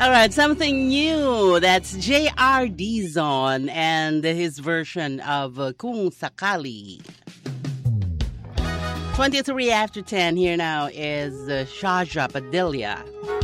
All right, something new. That's J.R. Dizon and his version of Kung Sakali. 23 after 10. Here now is Shaja Padilla.